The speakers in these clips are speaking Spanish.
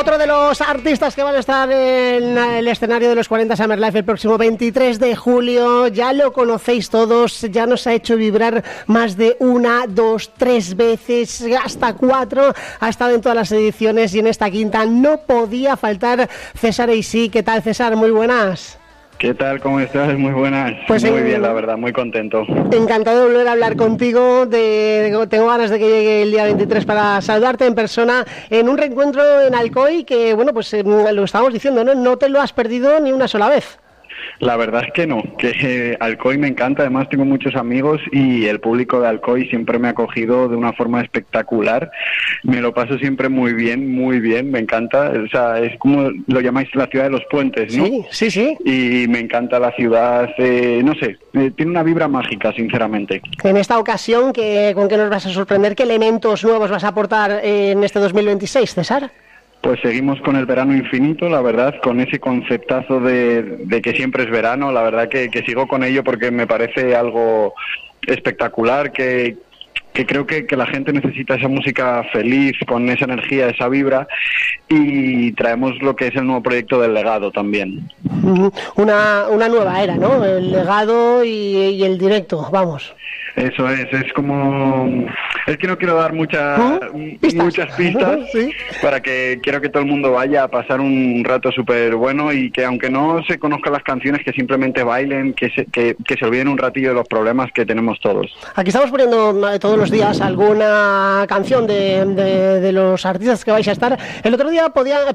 Otro de los artistas que van a estar en el escenario de los 40 Summer Life el próximo 23 de julio, ya lo conocéis todos, ya nos ha hecho vibrar más de 1, 2, 3 veces, hasta 4, ha estado en todas las ediciones y en esta quinta no podía faltar César AC. ¿Qué tal, César? Muy buenas. ¿Qué tal? ¿Cómo estás? Muy buenas. Pues muy bien, la verdad, muy contento. Encantado de volver a hablar contigo. Tengo ganas de que llegue el día 23 para saludarte en persona en un reencuentro en Alcoy que, bueno, pues lo estábamos diciendo, ¿no? No te lo has perdido ni una sola vez. La verdad es que no, que Alcoy me encanta, además tengo muchos amigos y el público de Alcoy siempre me ha acogido de una forma espectacular, me lo paso siempre muy bien, me encanta, o sea, es como lo llamáis la ciudad de los puentes, ¿no? Sí. Y me encanta la ciudad, no sé, tiene una vibra mágica, sinceramente. En esta ocasión, ¿con qué nos vas a sorprender? ¿Qué elementos nuevos vas a aportar en este 2026, César? Pues seguimos con el verano infinito, la verdad, con ese conceptazo de que siempre es verano, la verdad que sigo con ello porque me parece algo espectacular, que creo que la gente necesita esa música feliz, con esa energía, esa vibra, y traemos lo que es el nuevo proyecto del legado también. Una nueva era, ¿no? El legado y el directo, vamos. Eso es como... Es que no quiero dar muchas pistas ¿sí? Para que quiero que todo el mundo vaya a pasar un rato súper bueno y que aunque no se conozcan las canciones, que simplemente bailen, que se olviden un ratillo de los problemas que tenemos todos. Aquí estamos poniendo todos los días alguna canción de los artistas que vais a estar. El otro día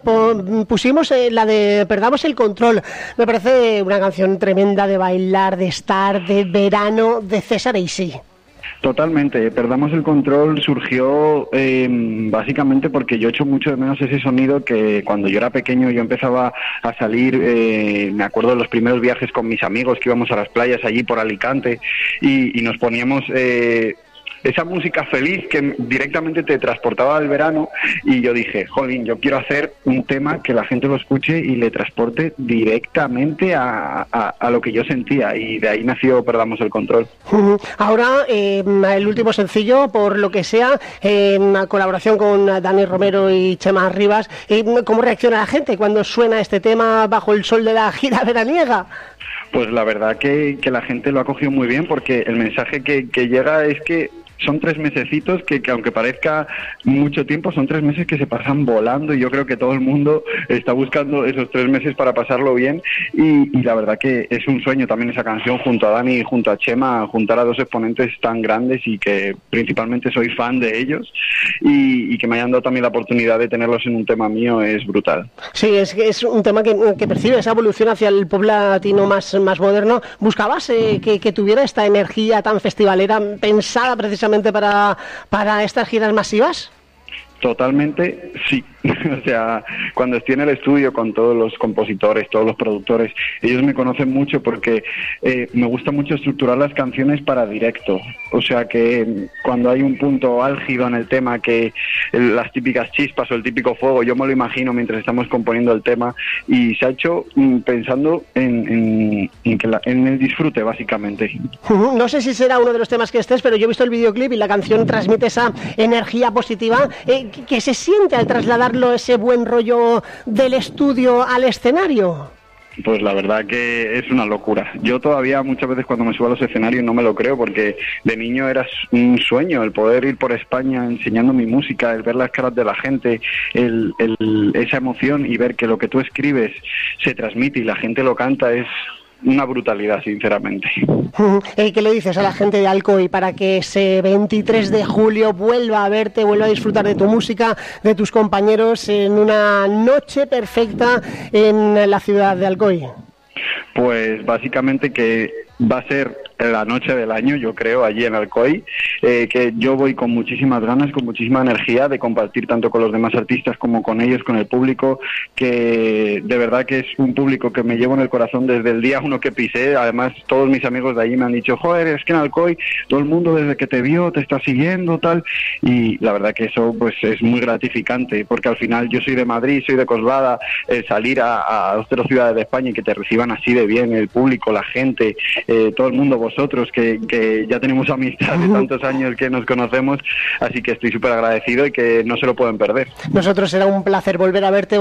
pusimos la de Perdamos el Control. Me parece una canción tremenda de bailar, de estar, de verano, de César AC. Totalmente, Perdamos el Control surgió básicamente porque yo echo mucho de menos ese sonido que cuando yo era pequeño yo empezaba a salir, me acuerdo de los primeros viajes con mis amigos que íbamos a las playas allí por Alicante y nos poníamos... esa música feliz que directamente te transportaba al verano y yo dije, jolín, yo quiero hacer un tema que la gente lo escuche y le transporte directamente a lo que yo sentía y de ahí nació Perdamos el Control. Ahora, el último sencillo, por lo que sea, en colaboración con Dani Romero y Chema Rivas, ¿cómo reacciona la gente cuando suena este tema bajo el sol de la gira veraniega? Pues la verdad que la gente lo ha cogido muy bien porque el mensaje que llega es que son 3 mesecitos que aunque parezca mucho tiempo, son 3 meses que se pasan volando y yo creo que todo el mundo está buscando esos 3 meses para pasarlo bien y la verdad que es un sueño también esa canción junto a Dani y junto a Chema, juntar a 2 exponentes tan grandes y que principalmente soy fan de ellos y que me hayan dado también la oportunidad de tenerlos en un tema mío es brutal. Sí, es un tema que percibe esa evolución hacia el pop latino más moderno. ¿Buscabas que tuviera esta energía tan festivalera pensada precisamente para estas giras masivas? Totalmente, sí. O sea, cuando estoy en el estudio con todos los compositores, todos los productores, ellos me conocen mucho porque me gusta mucho estructurar las canciones para directo. O sea que cuando hay un punto álgido en el tema, que las típicas chispas o el típico fuego, yo me lo imagino mientras estamos componiendo el tema y se ha hecho pensando en el disfrute, básicamente. No sé si será uno de los temas que estés, pero yo he visto el videoclip y la canción transmite esa energía positiva que se siente al trasladarlo ese buen rollo del estudio al escenario. Pues la verdad que es una locura. Yo todavía muchas veces cuando me subo a los escenarios no me lo creo porque de niño era un sueño el poder ir por España enseñando mi música, el ver las caras de la gente, esa emoción y ver que lo que tú escribes se transmite y la gente lo canta es una brutalidad, sinceramente. ¿Qué le dices a la gente de Alcoy para que ese 23 de julio vuelva a verte, vuelva a disfrutar de tu música, de tus compañeros en una noche perfecta en la ciudad de Alcoy? Pues básicamente que va a ser la noche del año, yo creo, allí en Alcoy, que yo voy con muchísimas ganas, con muchísima energía de compartir tanto con los demás artistas como con ellos, con el público, que de verdad que es un público que me llevo en el corazón desde el día 1 que pisé. Además, todos mis amigos de allí me han dicho, joder, es que en Alcoy todo el mundo desde que te vio te está siguiendo, tal, y la verdad que eso pues es muy gratificante, porque al final yo soy de Madrid, soy de Coslada, salir a 2 ciudades de España y que te reciban así de bien, el público, la gente, todo el mundo, vosotros, que ya tenemos amistad de tantos años que nos conocemos, así que estoy súper agradecido y que no se lo pueden perder. Nosotros será un placer volver a verte.